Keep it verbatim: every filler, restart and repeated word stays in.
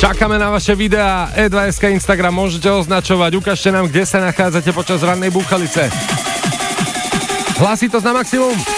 Čakáme na vaše videá, é dva bodka es ká Instagram, môžete označovať, ukážte nám, kde sa nachádzate počas rannej búchalice. Hlasitosť na maximum.